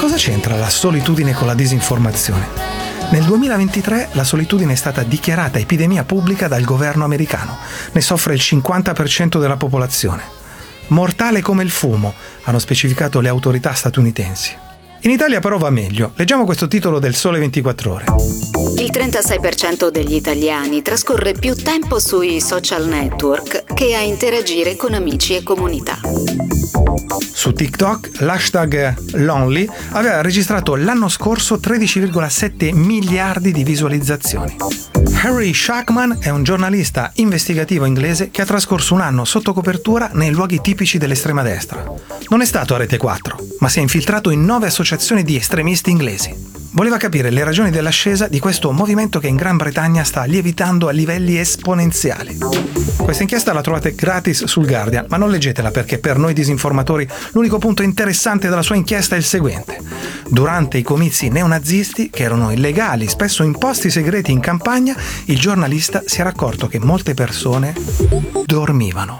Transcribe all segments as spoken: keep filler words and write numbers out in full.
cosa c'entra la solitudine con la disinformazione? Nel duemilaventitré la solitudine è stata dichiarata epidemia pubblica dal governo americano. Ne soffre il cinquanta per cento della popolazione. Mortale come il fumo, hanno specificato le autorità statunitensi. In Italia però va meglio. Leggiamo questo titolo del Sole ventiquattro Ore. Il trentasei per cento degli italiani trascorre più tempo sui social network che a interagire con amici e comunità. Su TikTok l'hashtag Lonely aveva registrato l'anno scorso tredici virgola sette miliardi di visualizzazioni. Harry Shackman è un giornalista investigativo inglese che ha trascorso un anno sotto copertura nei luoghi tipici dell'estrema destra. Non è stato a Rete quattro, ma si è infiltrato in nove associazioni di estremisti inglesi. Voleva capire le ragioni dell'ascesa di questo movimento che in Gran Bretagna sta lievitando a livelli esponenziali. Questa inchiesta la trovate gratis sul Guardian, ma non leggetela perché per noi disinformatori l'unico punto interessante della sua inchiesta è il seguente. Durante i comizi neonazisti, che erano illegali, spesso in posti segreti in campagna, il giornalista si era accorto che molte persone dormivano.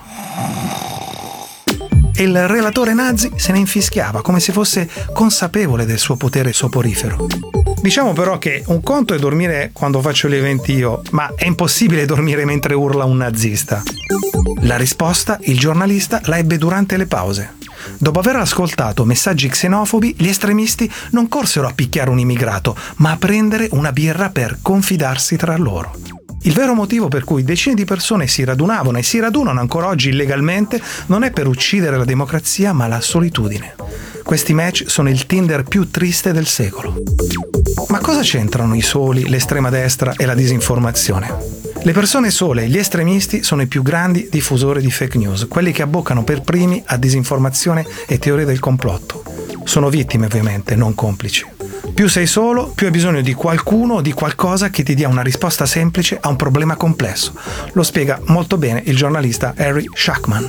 E il relatore nazi se ne infischiava come se fosse consapevole del suo potere soporifero. Diciamo però che un conto è dormire quando faccio gli eventi io, ma è impossibile dormire mentre urla un nazista. La risposta il giornalista la ebbe durante le pause. Dopo aver ascoltato messaggi xenofobi, gli estremisti non corsero a picchiare un immigrato, ma a prendere una birra per confidarsi tra loro. Il vero motivo per cui decine di persone si radunavano e si radunano ancora oggi illegalmente non è per uccidere la democrazia, ma la solitudine. Questi match sono il Tinder più triste del secolo. Ma cosa c'entrano i soli, l'estrema destra e la disinformazione? Le persone sole e gli estremisti sono i più grandi diffusori di fake news, quelli che abboccano per primi a disinformazione e teorie del complotto. Sono vittime ovviamente, non complici. Più sei solo, più hai bisogno di qualcuno o di qualcosa che ti dia una risposta semplice a un problema complesso. Lo spiega molto bene il giornalista Harry Shackman.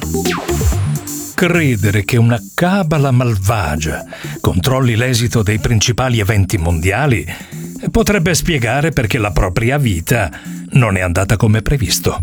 Credere che una cabala malvagia controlli l'esito dei principali eventi mondiali potrebbe spiegare perché la propria vita non è andata come previsto.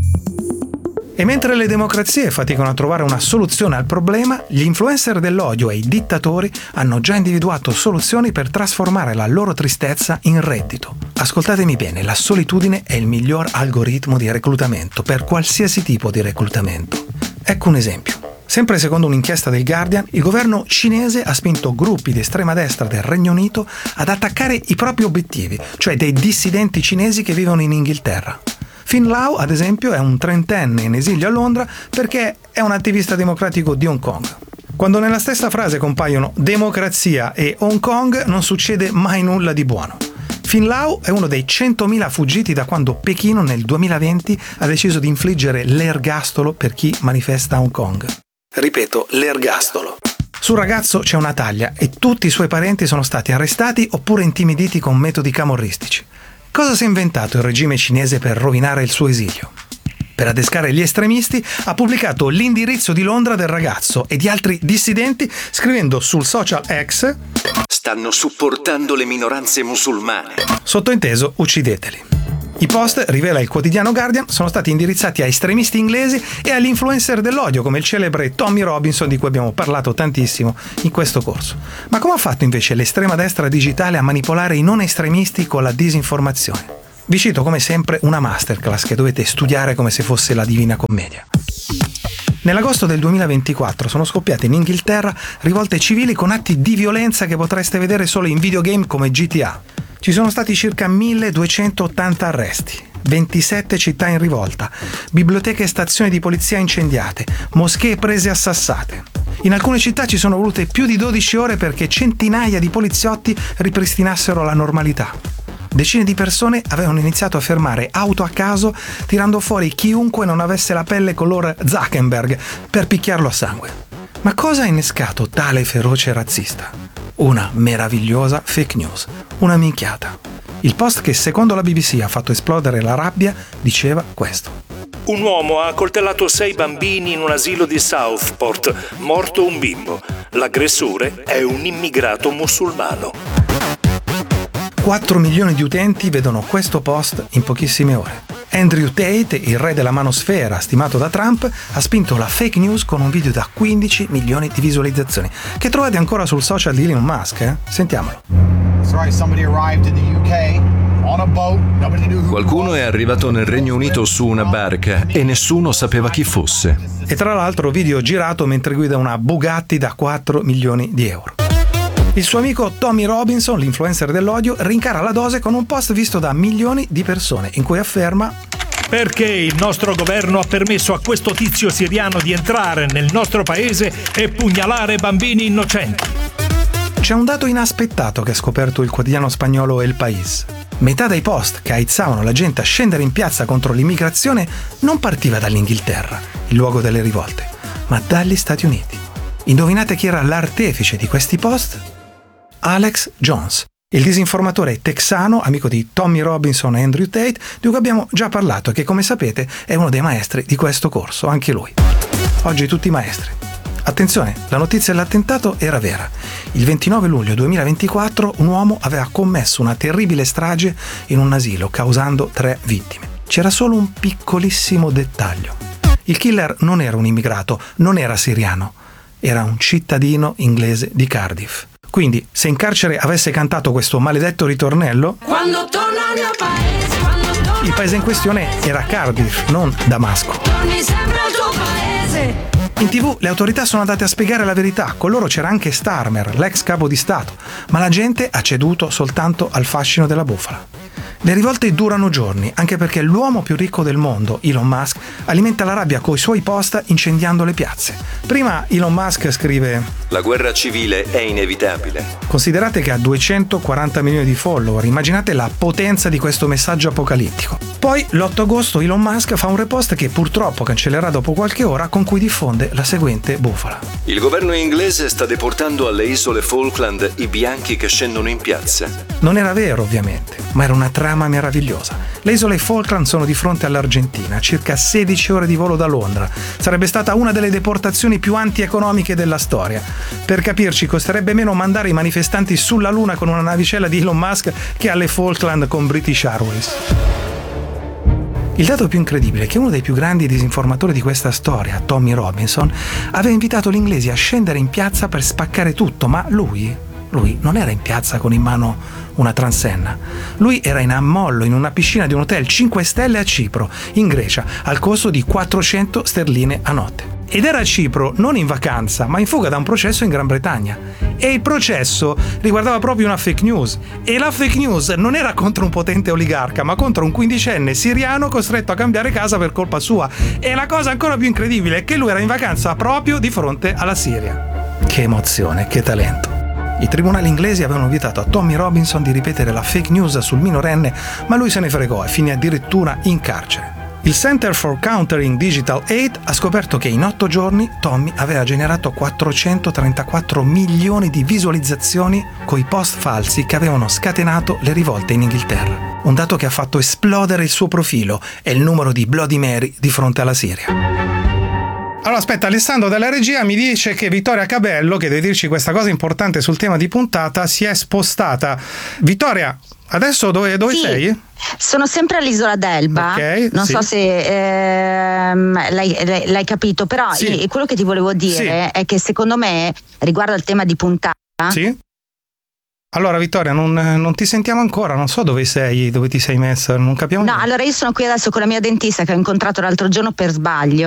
E mentre le democrazie faticano a trovare una soluzione al problema, gli influencer dell'odio e i dittatori hanno già individuato soluzioni per trasformare la loro tristezza in reddito. Ascoltatemi bene, la solitudine è il miglior algoritmo di reclutamento per qualsiasi tipo di reclutamento. Ecco un esempio. Sempre secondo un'inchiesta del Guardian, il governo cinese ha spinto gruppi di estrema destra del Regno Unito ad attaccare i propri obiettivi, cioè dei dissidenti cinesi che vivono in Inghilterra. Finn Lau, ad esempio, è un trentenne in esilio a Londra perché è un attivista democratico di Hong Kong. Quando nella stessa frase compaiono democrazia e Hong Kong non succede mai nulla di buono. Finn Lau è uno dei centomila fuggiti da quando Pechino nel duemilaventi ha deciso di infliggere l'ergastolo per chi manifesta a Hong Kong. Ripeto, l'ergastolo. Sul ragazzo c'è una taglia e tutti i suoi parenti sono stati arrestati oppure intimiditi con metodi camorristici. Cosa si è inventato il regime cinese per rovinare il suo esilio? Per adescare gli estremisti ha pubblicato l'indirizzo di Londra del ragazzo e di altri dissidenti scrivendo sul social X: stanno supportando le minoranze musulmane. Sottointeso, uccideteli. I post, rivela il quotidiano Guardian, sono stati indirizzati a estremisti inglesi e agli influencer dell'odio come il celebre Tommy Robinson di cui abbiamo parlato tantissimo in questo corso. Ma come ha fatto invece l'estrema destra digitale a manipolare i non estremisti con la disinformazione? Vi cito come sempre una masterclass che dovete studiare come se fosse la Divina Commedia. Nell'agosto del duemilaventiquattro sono scoppiate in Inghilterra rivolte civili con atti di violenza che potreste vedere solo in videogame come G T A. Ci sono stati circa milleduecentottanta arresti, ventisette città in rivolta, biblioteche e stazioni di polizia incendiate, moschee prese a sassate. In alcune città ci sono volute più di dodici ore perché centinaia di poliziotti ripristinassero la normalità. Decine di persone avevano iniziato a fermare auto a caso tirando fuori chiunque non avesse la pelle color Zuckerberg per picchiarlo a sangue. Ma cosa ha innescato tale feroce razzista? Una meravigliosa fake news, una minchiata. Il post che secondo la B B C ha fatto esplodere la rabbia diceva questo. Un uomo ha accoltellato sei bambini in un asilo di Southport, morto un bimbo. L'aggressore è un immigrato musulmano. quattro milioni di utenti vedono questo post in pochissime ore. Andrew Tate, il re della manosfera stimato da Trump, ha spinto la fake news con un video da quindici milioni di visualizzazioni, che trovate ancora sul social di Elon Musk. Eh? Sentiamolo. Qualcuno è arrivato nel Regno Unito su una barca e nessuno sapeva chi fosse. E tra l'altro video girato mentre guida una Bugatti da quattro milioni di euro. Il suo amico Tommy Robinson, l'influencer dell'odio, rincara la dose con un post visto da milioni di persone in cui afferma: perché il nostro governo ha permesso a questo tizio siriano di entrare nel nostro paese e pugnalare bambini innocenti. C'è un dato inaspettato che ha scoperto il quotidiano spagnolo El País. Metà dei post che aizzavano la gente a scendere in piazza contro l'immigrazione non partiva dall'Inghilterra, il luogo delle rivolte, ma dagli Stati Uniti. Indovinate chi era l'artefice di questi post? Alex Jones, il disinformatore texano, amico di Tommy Robinson e Andrew Tate, di cui abbiamo già parlato e che, come sapete, è uno dei maestri di questo corso, anche lui. Oggi tutti maestri. Attenzione, la notizia dell'attentato era vera. Il ventinove luglio duemilaventiquattro un uomo aveva commesso una terribile strage in un asilo, causando tre vittime. C'era solo un piccolissimo dettaglio. Il killer non era un immigrato, non era siriano, era un cittadino inglese di Cardiff. Quindi, se in carcere avesse cantato questo maledetto ritornello, quando torno al mio paese, quando torno il paese in questione era Cardiff, non Damasco. Torni sempre al tuo paese. In tivù le autorità sono andate a spiegare la verità, con loro c'era anche Starmer, l'ex capo di Stato, ma la gente ha ceduto soltanto al fascino della bufala. Le rivolte durano giorni, anche perché l'uomo più ricco del mondo, Elon Musk, alimenta la rabbia coi suoi post incendiando le piazze. Prima Elon Musk scrive: la guerra civile è inevitabile. Considerate che ha duecentoquaranta milioni di follower, immaginate la potenza di questo messaggio apocalittico. Poi l'otto agosto Elon Musk fa un repost che purtroppo cancellerà dopo qualche ora, con cui diffonde la seguente bufala. Il governo inglese sta deportando alle isole Falkland i bianchi che scendono in piazza. Non era vero, ovviamente, ma era una trama meravigliosa. Le isole Falkland sono di fronte all'Argentina, a circa sedici ore di volo da Londra. Sarebbe stata una delle deportazioni più antieconomiche della storia. Per capirci, costerebbe meno mandare i manifestanti sulla Luna con una navicella di Elon Musk che alle Falkland con British Airways. Il dato più incredibile è che uno dei più grandi disinformatori di questa storia, Tommy Robinson, aveva invitato gli inglesi a scendere in piazza per spaccare tutto, ma lui, lui non era in piazza con in mano una transenna. Lui era in ammollo in una piscina di un hotel cinque stelle a Cipro, in Grecia, al costo di quattrocento sterline a notte. Ed era a Cipro non in vacanza, ma in fuga da un processo in Gran Bretagna. E il processo riguardava proprio una fake news. E la fake news non era contro un potente oligarca, ma contro un quindicenne siriano costretto a cambiare casa per colpa sua. E la cosa ancora più incredibile è che lui era in vacanza proprio di fronte alla Siria. Che emozione, che talento. I tribunali inglesi avevano vietato a Tommy Robinson di ripetere la fake news sul minorenne, ma lui se ne fregò e finì addirittura in carcere. Il Center for Countering Digital Hate ha scoperto che in otto giorni Tommy aveva generato quattrocentotrentaquattro milioni di visualizzazioni coi post falsi che avevano scatenato le rivolte in Inghilterra. Un dato che ha fatto esplodere il suo profilo e il numero di Bloody Mary di fronte alla Siria. Allora aspetta, Alessandro dalla regia mi dice che Vittoria Cabello, che deve dirci questa cosa importante sul tema di puntata, si è spostata. Vittoria, adesso dove, dove sì, sei? Sono sempre all'isola d'Elba, okay, non sì. so se ehm, l'hai, l'hai capito, però sì. io, quello che ti volevo dire sì. è che secondo me, riguardo al tema di puntata... Sì? Allora Vittoria, non, non ti sentiamo ancora, non so dove sei, dove ti sei messa, non capiamo. No, niente. allora io sono qui adesso con la mia dentista che ho incontrato l'altro giorno per sbaglio.